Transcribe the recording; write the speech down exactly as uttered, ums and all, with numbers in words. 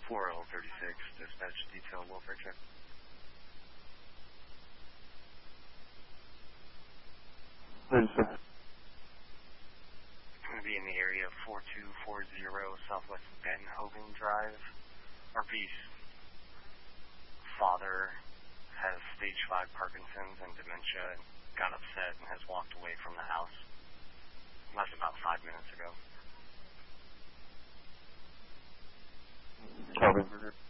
four L thirty-six, dispatch detail welfare check. thirty-six. I'm going to be in the area of four two four zero Southwest Ben Hogan Drive. R P's father has stage five Parkinson's and dementia and got upset and has walked away from the house. Left about five minutes ago. Copy.